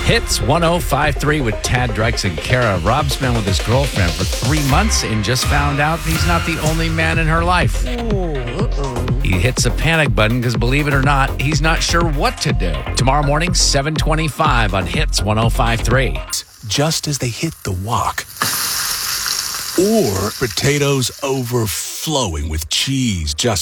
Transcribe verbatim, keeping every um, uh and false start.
Hits one oh five point three with Tad Drex and Kara. Rob's been with his girlfriend for three months and just found out he's not the only man in her life. Uh-oh. He hits the panic button because, believe it or not, he's not sure what to do. Tomorrow morning, seven twenty-five on Hits one oh five point three. Just as they hit the wok. Or potatoes overflowing with cheese just